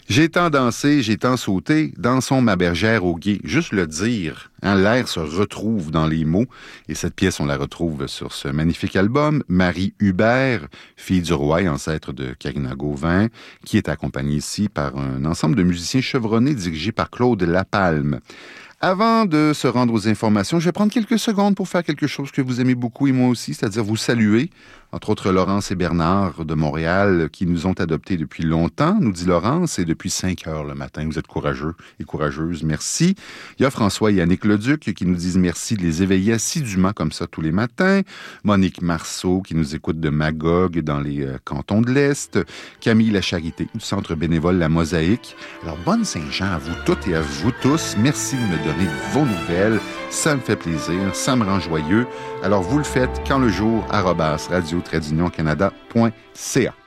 J'ai tant dansé, j'ai tant sauté, dansons ma bergère au gué. Juste le dire, hein, l'air se retrouve dans les mots. Et cette pièce, on la retrouve sur ce magnifique album. Marie Hubert, fille du roi et ancêtre de Karina Gauvin, qui est accompagnée ici par un ensemble de musiciens chevronnés dirigés par Claude Lapalme. Avant de se rendre aux informations, je vais prendre quelques secondes pour faire quelque chose que vous aimez beaucoup et moi aussi, c'est-à-dire vous saluer. Entre autres, Laurence et Bernard de Montréal qui nous ont adoptés depuis longtemps, nous dit Laurence, et depuis 5 heures le matin. Vous êtes courageux et courageuses, merci. Il y a François et Yannick Leduc qui nous disent merci de les éveiller assidûment comme ça tous les matins. Monique Marceau qui nous écoute de Magog dans les cantons de l'Est. Camille Lacharité du Centre bénévole La Mosaïque. Alors, bonne Saint-Jean à vous toutes et à vous tous. Merci de me donner vos nouvelles. Ça me fait plaisir, ça me rend joyeux. Alors, vous le faites quand le jour, @radio-canada.ca.